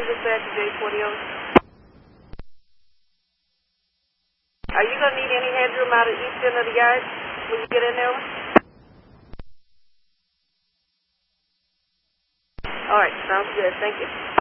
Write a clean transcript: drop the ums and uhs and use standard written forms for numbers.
dispatch to J40. Are you going to need any headroom out of each end of the yard when you get in there? All right, sounds good. Thank you.